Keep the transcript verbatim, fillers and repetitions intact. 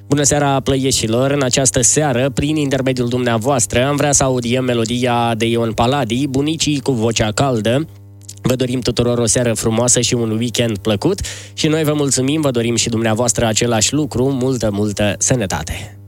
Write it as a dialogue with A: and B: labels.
A: Bună seara, plăieșilor! În această seară, prin intermediul dumneavoastră, am vrea să audiem melodia de Ion Paladi, Bunicii cu vocea caldă. Vă dorim tuturor o seară frumoasă și un weekend plăcut și noi vă mulțumim, vă dorim și dumneavoastră același lucru, multă, multă sănătate!